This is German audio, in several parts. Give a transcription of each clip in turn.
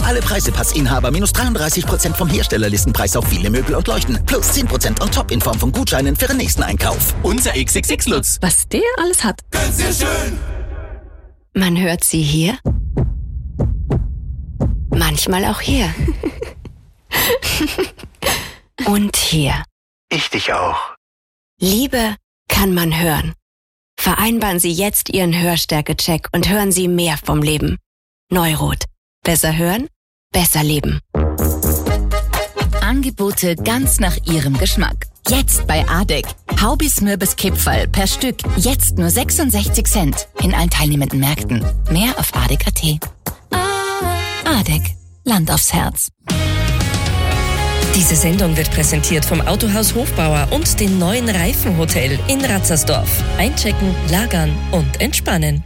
Alle Preisepassinhaber minus 33% vom Herstellerlistenpreis auf viele Möbel und Leuchten. Plus 10% on top in Form von Gutscheinen für den nächsten Einkauf. Unser XXX-Lutz. Was der alles hat. Ganz sehr schön. Man hört sie hier. Manchmal auch hier. Und hier. Ich dich auch. Liebe kann man hören. Vereinbaren Sie jetzt Ihren Hörstärke-Check und hören Sie mehr vom Leben. Neurot. Besser hören, besser leben. Angebote ganz nach Ihrem Geschmack. Jetzt bei ADEC. Haubis Mürbes Kipferl per Stück. Jetzt nur 66 Cent. In allen teilnehmenden Märkten. Mehr auf ADEC.at. ADEC. Land aufs Herz. Diese Sendung wird präsentiert vom Autohaus Hofbauer und dem neuen Reifenhotel in Ratzersdorf. Einchecken, lagern und entspannen.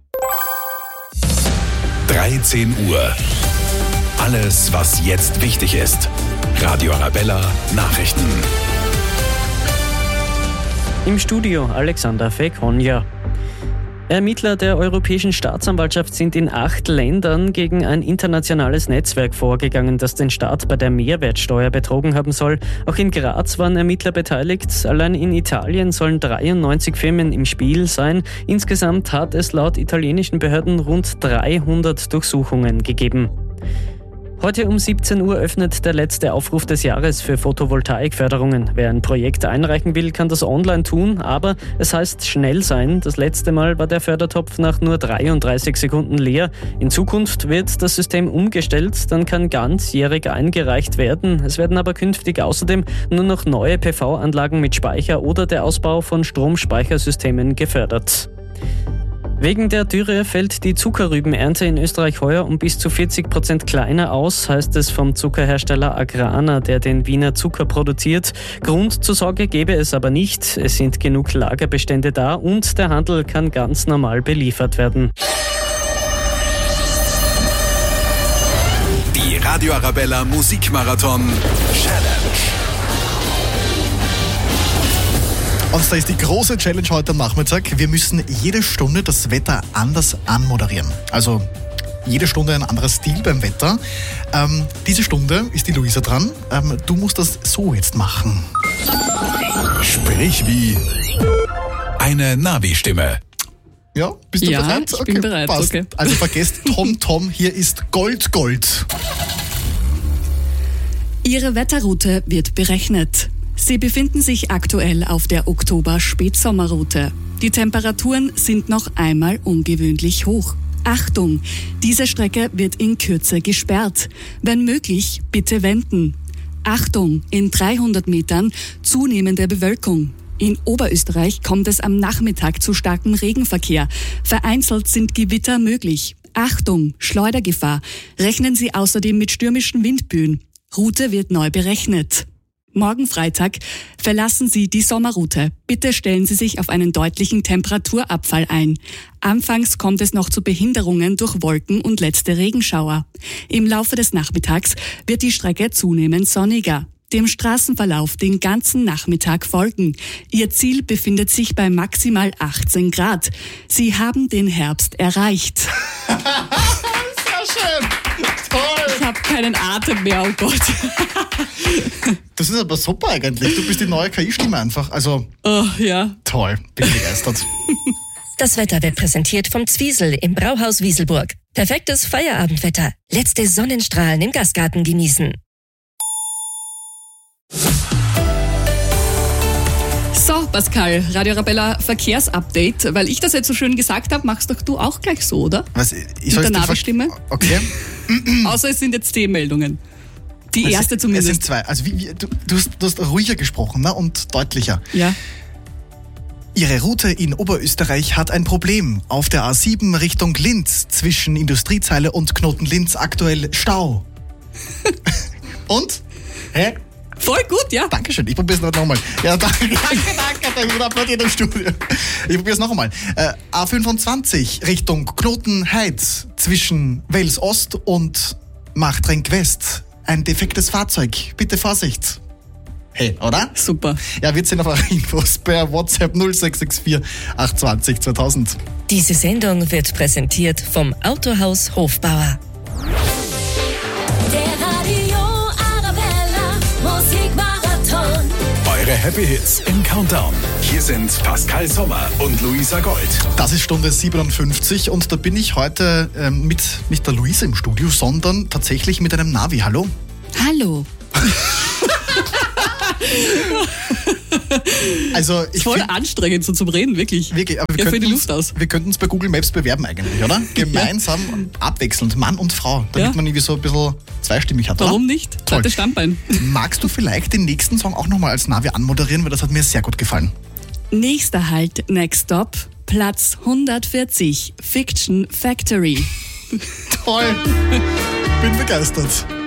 13 Uhr. Alles, was jetzt wichtig ist. Radio Arabella Nachrichten. Im Studio Alexander Fekonja. Ermittler der Europäischen Staatsanwaltschaft sind in 8 Ländern gegen ein internationales Netzwerk vorgegangen, das den Staat bei der Mehrwertsteuer betrogen haben soll. Auch in Graz waren Ermittler beteiligt. Allein in Italien sollen 93 Firmen im Spiel sein. Insgesamt hat es laut italienischen Behörden rund 300 Durchsuchungen gegeben. Heute um 17 Uhr öffnet der letzte Aufruf des Jahres für Photovoltaikförderungen. Wer ein Projekt einreichen will, kann das online tun, aber es heißt schnell sein. Das letzte Mal war der Fördertopf nach nur 33 Sekunden leer. In Zukunft wird das System umgestellt, dann kann ganzjährig eingereicht werden. Es werden aber künftig außerdem nur noch neue PV-Anlagen mit Speicher oder der Ausbau von Stromspeichersystemen gefördert. Wegen der Dürre fällt die Zuckerrübenernte in Österreich heuer um bis zu 40% kleiner aus, heißt es vom Zuckerhersteller Agrana, der den Wiener Zucker produziert. Grund zur Sorge gebe es aber nicht. Es sind genug Lagerbestände da und der Handel kann ganz normal beliefert werden. Die Radio Arabella Musikmarathon Challenge. Und da ist die große Challenge heute am Nachmittag. Wir müssen jede Stunde das Wetter anders anmoderieren. Also jede Stunde ein anderer Stil beim Wetter. Diese Stunde ist die Luisa dran. Du musst das so jetzt machen. Sprich wie eine Navi-Stimme. Ja, bist du bereit? Ich bin bereit. Passt. Okay. Also vergesst Tom, hier ist Gold. Ihre Wetterroute wird berechnet. Sie befinden sich aktuell auf der Oktober-Spätsommerroute. Die Temperaturen sind noch einmal ungewöhnlich hoch. Achtung, diese Strecke wird in Kürze gesperrt. Wenn möglich, bitte wenden. Achtung, in 300 Metern zunehmende Bewölkung. In Oberösterreich kommt es am Nachmittag zu starkem Regenverkehr. Vereinzelt sind Gewitter möglich. Achtung, Schleudergefahr. Rechnen Sie außerdem mit stürmischen Windböen. Route wird neu berechnet. Morgen Freitag verlassen Sie die Sommerroute. Bitte stellen Sie sich auf einen deutlichen Temperaturabfall ein. Anfangs kommt es noch zu Behinderungen durch Wolken und letzte Regenschauer. Im Laufe des Nachmittags wird die Strecke zunehmend sonniger. Dem Straßenverlauf den ganzen Nachmittag folgen. Ihr Ziel befindet sich bei maximal 18 Grad. Sie haben den Herbst erreicht. Sehr schön. Toll. Ich habe keinen Atem mehr, oh Gott. Das ist aber super eigentlich. Du bist die neue KI-Stimme einfach. Also, ja. Toll. Bin begeistert. Das Wetter wird präsentiert vom Zwiesel im Brauhaus Wieselburg. Perfektes Feierabendwetter. Letzte Sonnenstrahlen im Gastgarten genießen. So, Pascal, Radio Arabella Verkehrsupdate. Weil ich das jetzt so schön gesagt habe, machst doch du auch gleich so, oder? Was? Mit der Navi-Stimme? Okay. Außer es sind jetzt 10 Meldungen. Die erste zumindest. Es sind 2. Also du hast ruhiger gesprochen, ne? Und deutlicher. Ja. Ihre Route in Oberösterreich hat ein Problem. Auf der A7 Richtung Linz zwischen Industriezeile und Knoten-Linz aktuell Stau. Und? Hä? Voll gut, ja. Dankeschön, ich probiere es nochmal. Ja, danke. Ich applaudiere im Studio. Ich probiere es noch einmal. A25 Richtung Knoten-Heiz zwischen Wels Ost und Machtrenk West. Ein defektes Fahrzeug. Bitte Vorsicht. Hey, oder? Super. Ja, wir sehen auf eure Infos per WhatsApp 0664 820 2000. Diese Sendung wird präsentiert vom Autohaus Hofbauer. Happy Hits im Countdown. Hier sind Pascal Sommer und Luisa Gold. Das ist Stunde 57 und da bin ich heute mit nicht der Luisa im Studio, sondern tatsächlich mit einem Navi. Hallo? Hallo. Also ich Voll anstrengend so zum Reden, wirklich. Wirklich, aber Ja, für die Luft aus. Wir könnten uns bei Google Maps bewerben eigentlich, oder? Gemeinsam und abwechselnd, Mann und Frau, damit man irgendwie so ein bisschen zweistimmig hat, Warum oder? nicht? Zweites Standbein. Magst du vielleicht den nächsten Song auch nochmal als Navi anmoderieren, weil das hat mir sehr gut gefallen. Nächster Halt, Next Stop, Platz 140, Fiction Factory. Toll, bin begeistert.